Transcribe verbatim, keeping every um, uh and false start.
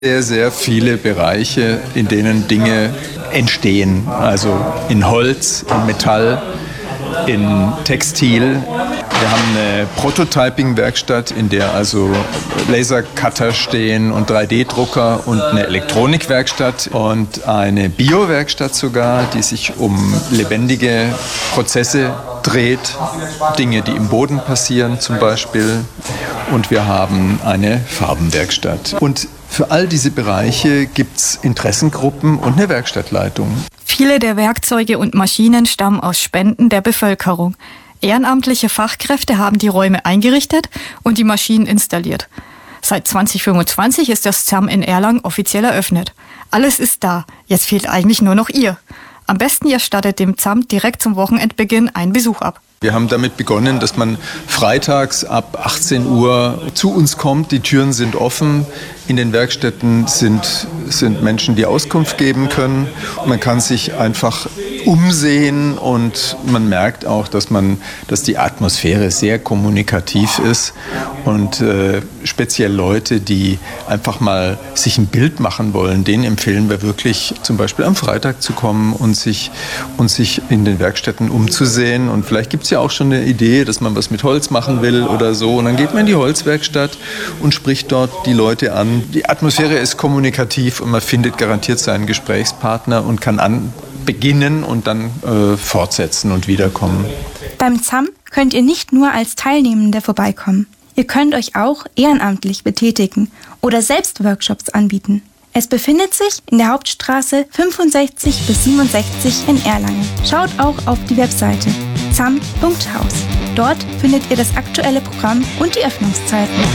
Sehr, sehr viele Bereiche, in denen Dinge entstehen. Also in Holz, in Metall, in Textil. Wir haben eine Prototyping-Werkstatt, in der also Lasercutter stehen und drei D Drucker und eine Elektronikwerkstatt und eine Bio-Werkstatt sogar, die sich um lebendige Prozesse dreht. Dinge, die im Boden passieren zum Beispiel. Und wir haben eine Farbenwerkstatt. Und für all diese Bereiche gibt es Interessengruppen und eine Werkstattleitung. Viele der Werkzeuge und Maschinen stammen aus Spenden der Bevölkerung. Ehrenamtliche Fachkräfte haben die Räume eingerichtet und die Maschinen installiert. Seit zwanzig fünfundzwanzig ist das Z A M in Erlangen offiziell eröffnet. Alles ist da, jetzt fehlt eigentlich nur noch ihr. Am besten ihr stattet dem Z A M direkt zum Wochenendbeginn einen Besuch ab. Wir haben damit begonnen, dass man freitags ab achtzehn Uhr zu uns kommt. Die Türen sind offen. In den Werkstätten sind, sind Menschen, die Auskunft geben können. Und man kann sich einfach umsehen und man merkt auch, dass, man, dass die Atmosphäre sehr kommunikativ ist. Und äh, speziell Leute, die einfach mal sich ein Bild machen wollen, denen empfehlen wir wirklich zum Beispiel am Freitag zu kommen und sich, und sich in den Werkstätten umzusehen. Und vielleicht gibt es ja auch schon eine Idee, dass man was mit Holz machen will oder so. Und dann geht man in die Holzwerkstatt und spricht dort die Leute an. Die Atmosphäre ist kommunikativ und man findet garantiert seinen Gesprächspartner und kann an beginnen und dann äh, fortsetzen und wiederkommen. Beim Z A M könnt ihr nicht nur als Teilnehmende vorbeikommen. Ihr könnt euch auch ehrenamtlich betätigen oder selbst Workshops anbieten. Es befindet sich in der Hauptstraße fünfundsechzig bis siebenundsechzig in Erlangen. Schaut auch auf die Webseite zam punkt haus. Dort findet ihr das aktuelle Programm und die Öffnungszeiten.